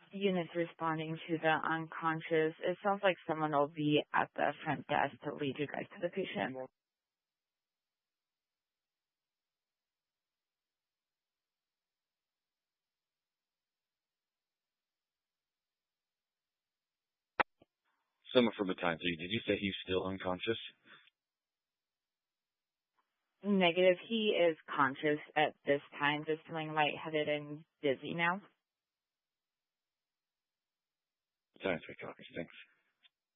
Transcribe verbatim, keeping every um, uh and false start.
units responding to the unconscious. It sounds like someone will be at the front desk to lead you guys to the patient. Someone from battalion three, did you say he's still unconscious? Negative. He is conscious at this time, just feeling lightheaded and dizzy now. Battalion three copies, thanks.